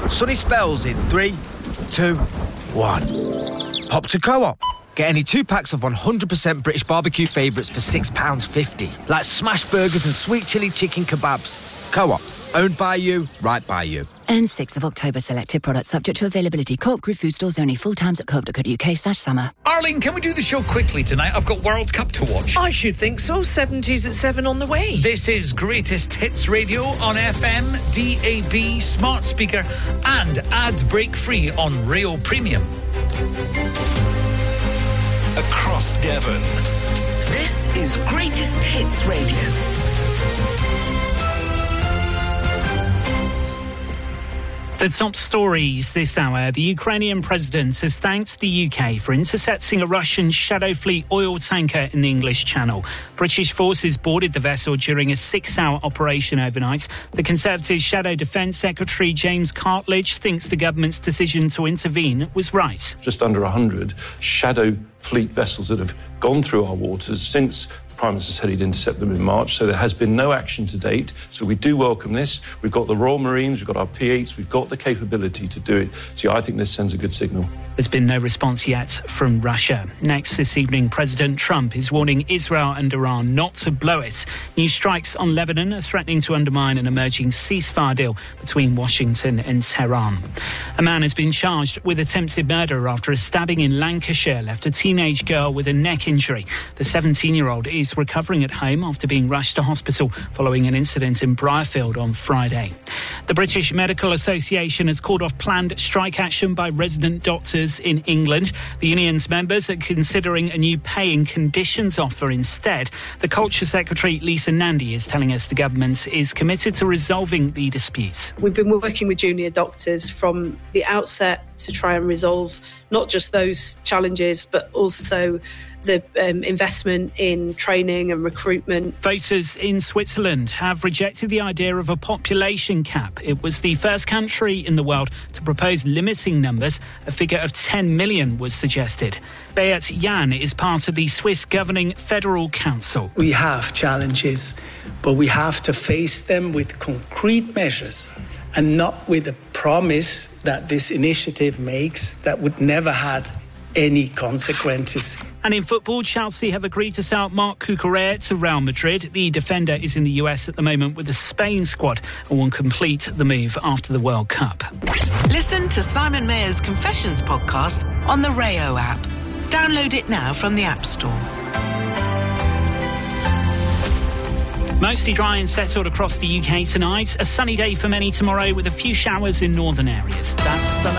Sunny spells in 3, 2, 1. Hop to Co-op. Get any 2 packs of 100% British barbecue favourites for £6.50. Like smash burgers and sweet chilli chicken kebabs. Co-op. Owned by you, right by you. And 6th of October, selected products subject to availability. Co-op Group food stores only. Full times at co-op.co.uk/summer. Arlene, can we do the show quickly tonight? I've got World Cup to watch. I should think so. 70s at 7 on the way. This is Greatest Hits Radio on FM, DAB, smart speaker and ad break free on Rail Premium. Across Devon. This is Greatest Hits Radio. The top stories this hour. The Ukrainian president has thanked the UK for intercepting a Russian Shadow Fleet oil tanker in the English Channel. British forces boarded the vessel during a 6-hour operation overnight. The Conservative Shadow Defence Secretary James Cartledge thinks the government's decision to intervene was right. Just under 100 Shadow Fleet vessels that have gone through our waters since Prime Minister said he'd intercept them in March, so there has been no action to date. So we do welcome this. We've got the Royal Marines, we've got our P8s, we've got the capability to do it. So I think this sends a good signal. There's been no response yet from Russia. Next this evening, President Trump is warning Israel and Iran not to blow it. New strikes on Lebanon are threatening to undermine an emerging ceasefire deal between Washington and Tehran. A man has been charged with attempted murder after a stabbing in Lancashire left a teenage girl with a neck injury. The 17-year-old is recovering at home after being rushed to hospital following an incident in Briarfield on Friday. The British Medical Association has called off planned strike action by resident doctors in England. The union's members are considering a new pay and conditions offer instead. The Culture Secretary, Lisa Nandy, is telling us the government is committed to resolving the disputes. We've been working with junior doctors from the outset to try and resolve not just those challenges, but also the investment in training and recruitment. Voters in Switzerland have rejected the idea of a population cap. It was the first country in the world to propose limiting numbers. A figure of 10 million was suggested. Beat Jan is part of the Swiss Governing Federal Council. We have challenges, but we have to face them with concrete measures and not with a promise that this initiative makes that would never had any consequences. And in football, Chelsea have agreed to sell Marc Cucurella to Real Madrid. The defender is in the US at the moment with the Spain squad and will complete the move after the World Cup. Listen to Simon Mayer's Confessions podcast on the Rayo app. Download it now from the App Store. Mostly dry and settled across the UK tonight. A sunny day for many tomorrow with a few showers in northern areas. That's the